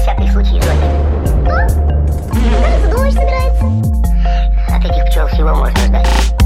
всякий случай излагать. Кажется, дождь собирается. От этих пчел всего можно ждать.